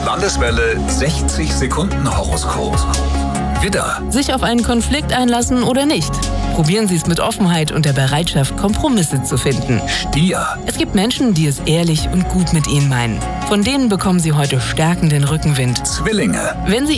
Landeswelle 60 Sekunden Horoskop. Widder, Sich auf einen Konflikt einlassen oder nicht? Probieren Sie es mit Offenheit und der Bereitschaft, Kompromisse zu finden. Stier, Es gibt Menschen, die es ehrlich und gut mit Ihnen meinen. Von denen bekommen Sie heute stärkenden Rückenwind. Zwillinge. Wenn Sie